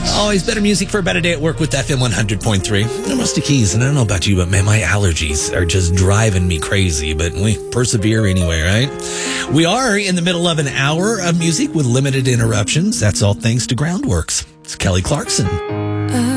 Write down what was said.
Always better music for a better day at work with FM 100.3. I'm Rusty Keys, and I don't know about you, but man, my allergies are just driving me crazy, but we persevere anyway, right? We are in the middle of an hour of music with limited interruptions. That's all thanks to Groundworks. It's Kelly Clarkson.